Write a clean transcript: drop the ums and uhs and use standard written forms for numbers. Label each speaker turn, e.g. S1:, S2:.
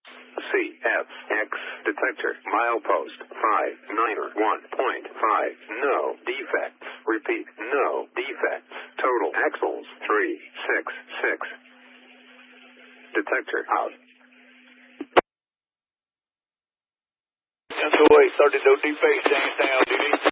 S1: CFX detector milepost 591.5. No defects. Repeat, no defects. Total axles 366. Detector out.
S2: Cancel 830, no defects, Jamestown, duty.